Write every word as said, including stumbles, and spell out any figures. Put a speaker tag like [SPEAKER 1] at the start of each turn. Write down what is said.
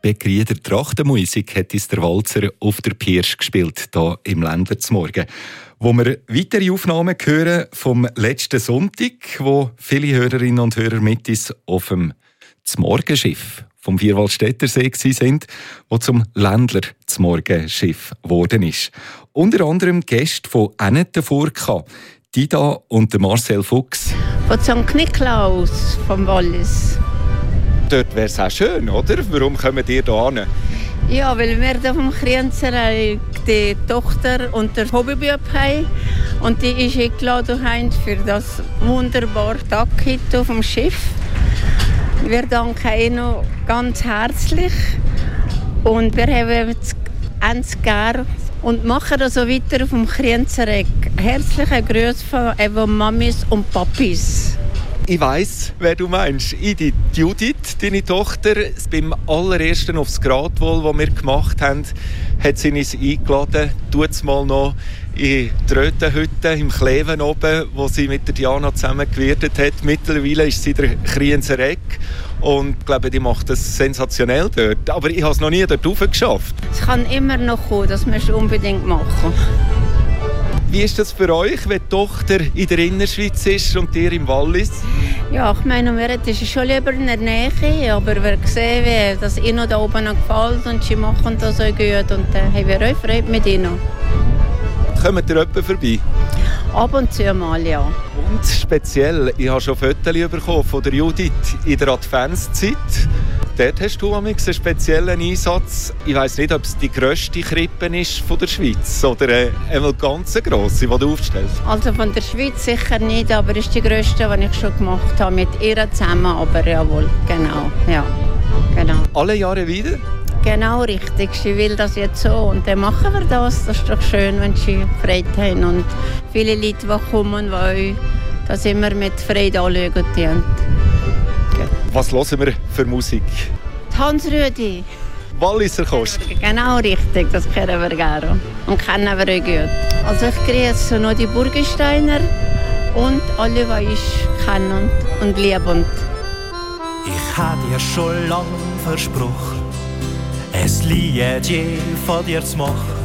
[SPEAKER 1] Bäckerjeder Trachtenmusik hat uns der Walzer auf der Pirsch gespielt, hier im Ländler zum Morgen. Wo wir weitere Aufnahmen hören vom letzten Sonntag, wo viele Hörerinnen und Hörer mit uns auf dem Z'Morgenschiff vom Vierwaldstättersee sind, wo zum Ländler Z'Morgenschiff geworden ist. Unter anderem Gäste von Annette Furka, Dida und Marcel Fuchs.
[SPEAKER 2] Von Sankt Niklaus vom Wallis.
[SPEAKER 1] Dort wäre es auch schön, oder? Warum kommen ihr hier hin?
[SPEAKER 2] Ja, weil wir hier vom Krienzerei die Tochter und der Hobbybub haben. Und die ist eingeladen für das wunderbare Tag heute auf dem Schiff. Wir danken ihnen ganz herzlich. Und wir haben es ganz gern und machen das so weiter auf dem Krienzerei. Herzliche Grüße von eben Mamis und Papis.
[SPEAKER 1] Ich weiss, wer du meinst. Edith, Judith, deine Tochter, beim allerersten aufs Gradwohl, das wir gemacht haben, hat sie uns eingeladen, tut's mal noch in die Rötenhütte im Kleven oben, wo sie mit der Diana zusammen gewirtet hat. Mittlerweile ist sie in der Krienzerei und ich glaube, die macht das sensationell dort. Aber ich habe es noch nie dort rauf geschafft.
[SPEAKER 2] Es kann immer noch kommen, das müsst ihr unbedingt machen.
[SPEAKER 1] Wie ist das für euch, wenn die Tochter in der Innerschweiz ist und ihr im Wallis?
[SPEAKER 2] Ja, ich meine, mir ist schon lieber in der Nähe, aber wir sehen, wie das ihnen da oben gefällt und sie machen das so gut und dann haben wir auch Freude mit ihnen.
[SPEAKER 1] Kommt ihr jemanden vorbei?
[SPEAKER 2] Ab und zu mal, ja.
[SPEAKER 1] Und speziell, ich habe schon Fotos bekommen von der Judith in der Adventszeit. Dort hast du einen speziellen Einsatz. Ich weiss nicht, ob es die grösste Krippe ist von der Schweiz oder eine ganz grosse, die du aufstellst.
[SPEAKER 2] Also von der Schweiz sicher nicht, aber es ist die grösste, die ich schon gemacht habe, mit ihr zusammen. Aber jawohl, genau, ja, genau.
[SPEAKER 1] Alle Jahre wieder?
[SPEAKER 2] Genau, richtig. Sie will das jetzt so und dann machen wir das. Das ist doch schön, wenn sie Freude haben und viele Leute, die kommen, die das immer mit Freude anschauen.
[SPEAKER 1] Was hören wir für Musik?
[SPEAKER 2] Hans Rüdi.
[SPEAKER 1] Walliser Kost.
[SPEAKER 2] Genau richtig, das kennen wir gerne und kennen wir auch gut. Also ich grüße noch die Burgensteiner und alle, die ich kenne und liebe.
[SPEAKER 3] Ich habe dir schon lange versprochen, ein Lied je von dir zu machen.